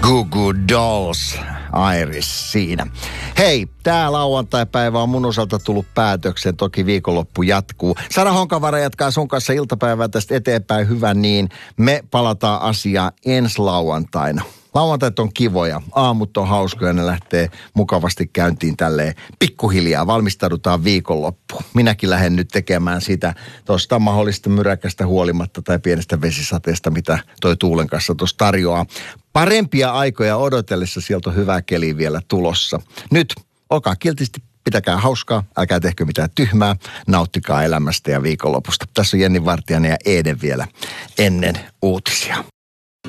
Goo Goo Dolls, Iris siinä. Hei, tää lauantai-päivä on mun osalta tullut päätökseen, toki viikonloppu jatkuu. Sara Honkavara jatkaa sun kanssa iltapäivää tästä eteenpäin, hyvä niin. Me palataan asiaan ensi lauantaina. Lauantait on kivoja, aamut on hauskoja, ne lähtee mukavasti käyntiin tälleen pikkuhiljaa. Valmistaudutaan viikonloppuun. Minäkin lähden nyt tekemään sitä tuosta mahdollista myräkästä huolimatta tai pienestä vesisateesta, mitä toi tuulen kanssa tuossa tarjoaa. Parempia aikoja odotellessa sieltä on hyvää keli vielä tulossa. Nyt olkaa kiltisti, pitäkää hauskaa, älkää tehkö mitään tyhmää, nauttikaa elämästä ja viikonlopusta. Tässä on Jenni Vartiainen ja Eeden vielä ennen uutisia.